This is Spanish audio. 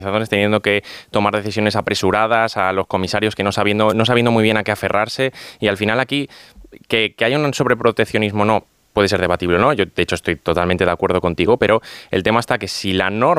teniendo que tomar decisiones apresuradas, a los comisarios que no sabiendo muy bien a qué aferrarse, y al final aquí que haya un sobreproteccionismo no puede ser debatible, ¿no? Yo, de hecho, estoy totalmente de acuerdo contigo, pero el tema está que si la norma